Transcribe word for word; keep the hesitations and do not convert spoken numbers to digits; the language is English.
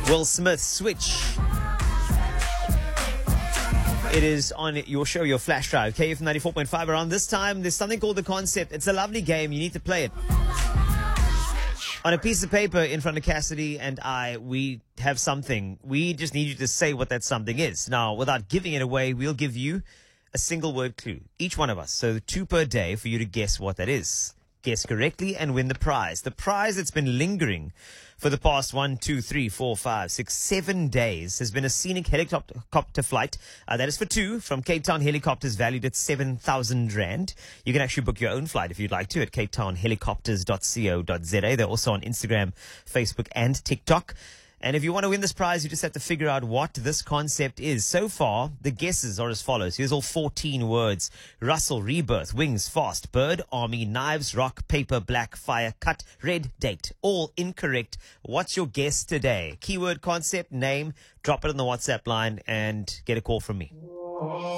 Will Smith, Switch. It is on your show, your flash drive, K F ninety-four point five. Around this time, there's something called The Concept. It's a lovely game. You need to play it. On a piece of paper in front of Cassidy and I, we have something. We just need you to say what that something is. Now, without giving it away, we'll give you a single word clue, each one of us. So two per day for you to guess what that is. Guess correctly and win the prize. The prize that's been lingering for the past one, two, three, four, five, six, seven days has been a scenic helicopter flight. Uh, that is for two from Cape Town Helicopters, valued at seven thousand rand. You can actually book your own flight if you'd like to at cape town helicopters dot co dot za. They're also on Instagram, Facebook, and TikTok. And if you want to win this prize, you just have to figure out what this concept is. So far, the guesses are as follows. Here's all fourteen words. Russell, rebirth, wings, fast, bird, army, knives, rock, paper, black, fire, cut, red, date. All incorrect. What's your guess today? Keyword, concept, name. Drop it on the WhatsApp line and get a call from me.